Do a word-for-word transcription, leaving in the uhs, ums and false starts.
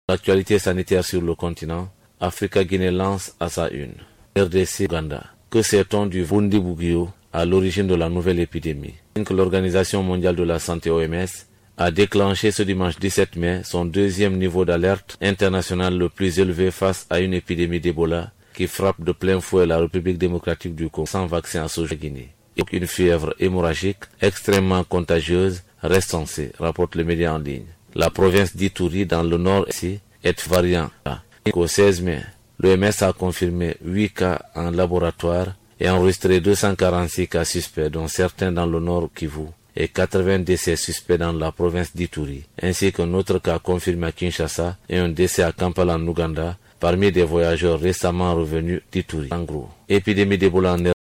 L'actualité sanitaire sur le continent, Africa-Guinée lance à sa une. R D C-Ouganda. Que sait-on du Bundibugyo à l'origine de la nouvelle épidémie? L'Organisation mondiale de la santé O M S a déclenché ce dimanche dix-sept mai son deuxième niveau d'alerte international le plus élevé face à une épidémie d'Ebola qui frappe de plein fouet la République démocratique du Congo sans vaccin à ce jour Guinée. Une fièvre hémorragique extrêmement contagieuse reste censée, rapporte le média en ligne. La province d'Ituri dans le nord est variant. Au seize mai, l'O M S a confirmé huit cas en laboratoire et enregistré deux cent quarante-six cas suspects, dont certains dans le nord Kivu et quatre-vingts décès suspects dans la province d'Ituri, ainsi qu'un autre cas confirmé à Kinshasa et un décès à Kampala en Ouganda, parmi des voyageurs récemment revenus d'Ituri. En gros, épidémie d'Ebola en